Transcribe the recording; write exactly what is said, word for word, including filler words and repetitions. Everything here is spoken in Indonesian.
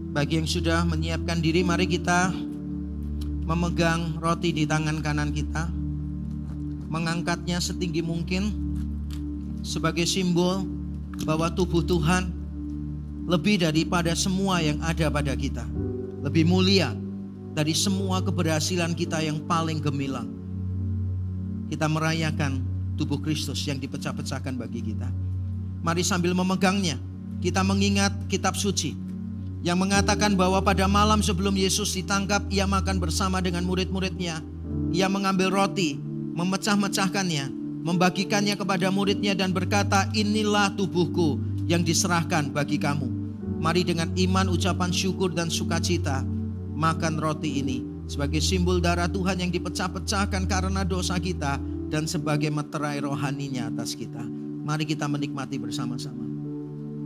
Bagi yang sudah menyiapkan diri, mari kita memegang roti di tangan kanan kita, mengangkatnya setinggi mungkin sebagai simbol bahwa tubuh Tuhan lebih daripada semua yang ada pada kita, lebih mulia dari semua keberhasilan kita yang paling gemilang. Kita merayakan tubuh Kristus yang dipecah-pecahkan bagi kita. Mari sambil memegangnya, kita mengingat kitab suci yang mengatakan bahwa pada malam sebelum Yesus ditangkap, ia makan bersama dengan murid-muridnya. Ia mengambil roti, memecah-mecahkannya, membagikannya kepada muridnya dan berkata, inilah tubuhku yang diserahkan bagi kamu. Mari dengan iman, ucapan syukur dan sukacita makan roti ini sebagai simbol darah Tuhan yang dipecah-pecahkan karena dosa kita dan sebagai meterai rohaninya atas kita. Mari kita menikmati bersama-sama.